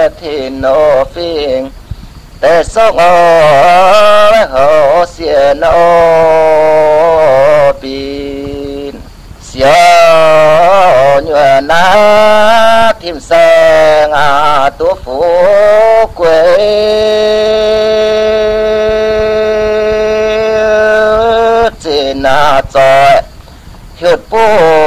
thì nô phiền tê sông hồ xìa nô bin xìa nhựa ná thêm sang tú phú quê trên trọi hiệt bố